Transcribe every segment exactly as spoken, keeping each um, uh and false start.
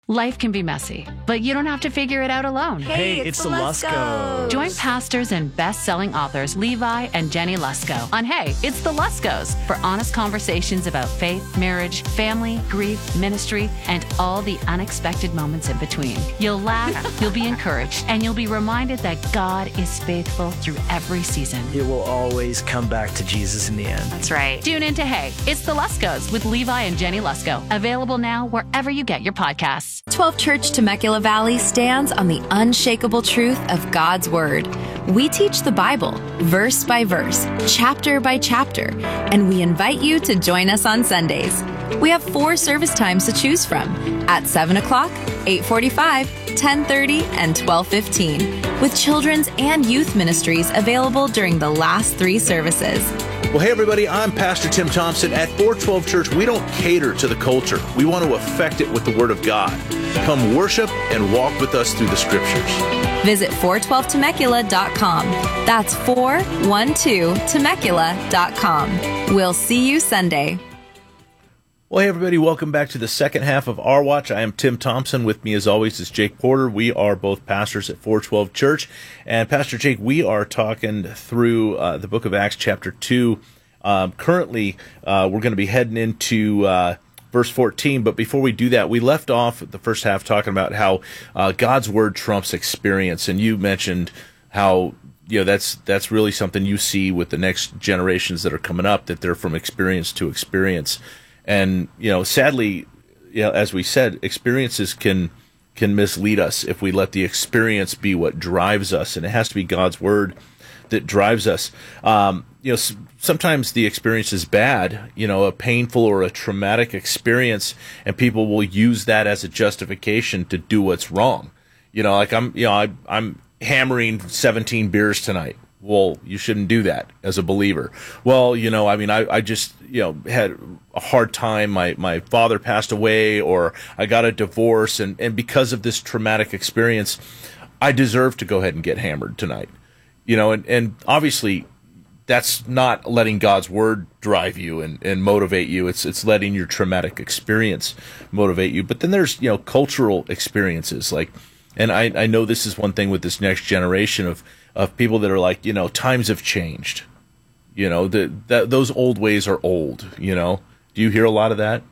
Life can be messy, but you don't have to figure it out alone. Hey, it's, it's the Luskos. Join pastors and best-selling authors Levi and Jenny Lusko on Hey, It's the Luskos for honest conversations about faith, marriage, family, grief, ministry, and all the unexpected moments in between. You'll laugh, you'll be encouraged, and you'll be reminded that God is faithful through every season. It will always come back to Jesus in the end. That's right. Tune in to Hey, It's the Luskos with Levi and Jenny Lusko. Available now wherever you get your podcasts. twelve Church Temecula Valley stands on the unshakable truth of God's Word. We teach the Bible, verse by verse, chapter by chapter, and we invite you to join us on Sundays. We have four service times to choose from at seven o'clock, eight forty-five, ten thirty, and twelve fifteen, with children's and youth ministries available during the last three services. Well, hey, everybody, I'm Pastor Tim Thompson. At four twelve Church, we don't cater to the culture. We want to affect it with the Word of God. Come worship and walk with us through the Scriptures. Visit four twelve temecula dot com. That's four twelve temecula dot com. We'll see you Sunday. Well, hey, everybody, welcome back to the second half of Our Watch. I am Tim Thompson. With me, as always, is Jake Porter. We are both pastors at four twelve Church. And, Pastor Jake, we are talking through uh, the book of Acts, chapter two. Um, currently, uh, we're going to be heading into uh, verse fourteen. But before we do that, we left off the first half talking about how uh, God's Word trumps experience. And you mentioned how, you know, that's that's really something you see with the next generations that are coming up, that they're from experience to experience. And, you know, sadly, you know, as we said, experiences can can mislead us if we let the experience be what drives us. And it has to be God's Word that drives us. Um, you know, s- sometimes the experience is bad, you know, a painful or a traumatic experience, and people will use that as a justification to do what's wrong. You know, like I'm, you know, I, I'm hammering seventeen beers tonight. Well, you shouldn't do that as a believer. Well, you know, I mean, I, I just, you know, had a hard time. My, my father passed away, or I got a divorce. And, and because of this traumatic experience, I deserve to go ahead and get hammered tonight. You know, and, and obviously that's not letting God's Word drive you and, and motivate you. It's, it's letting your traumatic experience motivate you. But then there's, you know, cultural experiences like, and I, I know this is one thing with this next generation of, of people that are like, you know, times have changed. You know, the, that those old ways are old, you know. Do you hear a lot of that?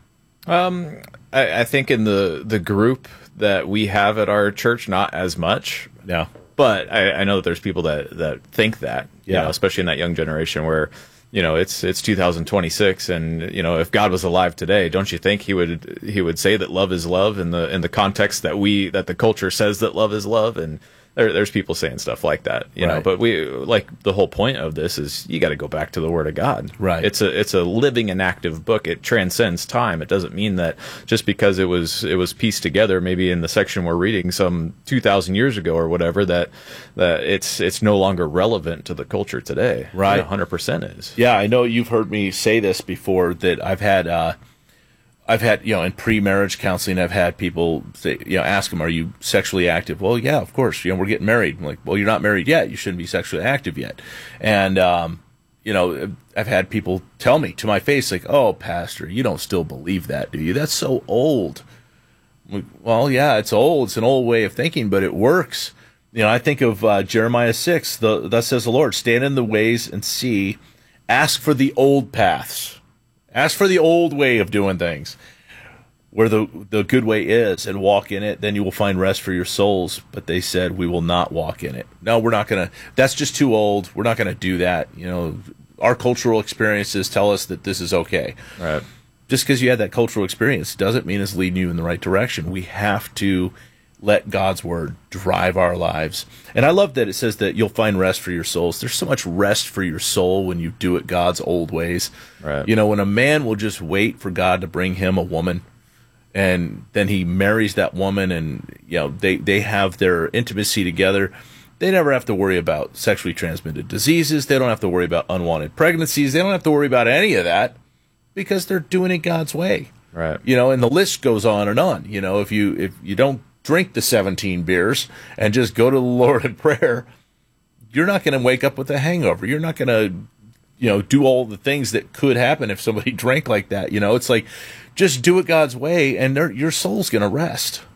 Um, I, I think in the, the group that we have at our church, not as much. Yeah. But I, I know that there's people that, that think that, you Yeah. know, especially in that young generation where, you know, it's it's two thousand twenty-six, and you know, if God was alive today, don't you think he would he would say that love is love in the in the context that we that the culture says that love is love? And there, there's people saying stuff like that, you Right. know. But we like the whole point of this is you got to go back to the Word of God. Right. It's a it's a living and active book. It transcends time. It doesn't mean that just because it was it was pieced together, maybe in the section we're reading some two thousand years ago or whatever, that that it's it's no longer relevant to the culture today. Right. one hundred percent is. Yeah, I know you've heard me say this before, that I've had, uh, I've had, you know, in pre-marriage counseling, I've had people say, you know, ask them, are you sexually active? Well, yeah, of course, you know, we're getting married. I'm like, well, you're not married yet. You shouldn't be sexually active yet. And, um, you know, I've had people tell me to my face, like, oh, Pastor, you don't still believe that, do you? That's so old. I'm like, well, yeah, it's old. It's an old way of thinking, but it works. You know, I think of uh, Jeremiah six, the, thus says the Lord, stand in the ways and see, ask for the old paths. Ask for the old way of doing things, where the the good way is, and walk in it. Then you will find rest for your souls. But they said, we will not walk in it. No, we're not going to. That's just too old. We're not going to do that. You know, our cultural experiences tell us that this is okay. Right. Just because you had that cultural experience doesn't mean it's leading you in the right direction. We have to let God's Word drive our lives. And I love that it says that you'll find rest for your souls. There's so much rest for your soul when you do it God's old ways. Right. You know, when a man will just wait for God to bring him a woman, and then he marries that woman, and, you know, they, they have their intimacy together, they never have to worry about sexually transmitted diseases. They don't have to worry about unwanted pregnancies. They don't have to worry about any of that, because they're doing it God's way. Right. You know, and the list goes on and on. You know, if you if you don't drink the seventeen beers and just go to the Lord in prayer, you're not going to wake up with a hangover. You're not going to, you know, do all the things that could happen if somebody drank like that. You know, it's like, just do it God's way, and your soul's going to rest.